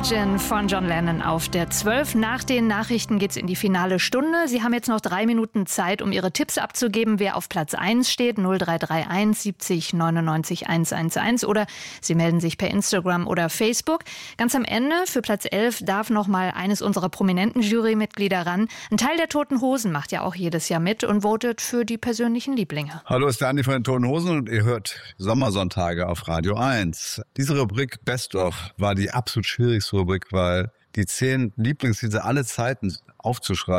Imagine von John Lennon auf der 12. Nach den Nachrichten geht's in die finale Stunde. Sie haben jetzt noch 3 Minuten Zeit, um Ihre Tipps abzugeben, wer auf Platz 1 steht. 0331 70 99 111. Oder Sie melden sich per Instagram oder Facebook. Ganz am Ende, für Platz 11, darf noch mal eines unserer prominenten Jurymitglieder ran. Ein Teil der Toten Hosen macht ja auch jedes Jahr mit und votet für die persönlichen Lieblinge. Hallo, ist der Andi von den Toten Hosen und ihr hört Sommersonntage auf Radio 1. Diese Rubrik Best of war die absolut schwierigste Rubrik, weil die 10 Lieblingslieder aller Zeiten aufzuschreiben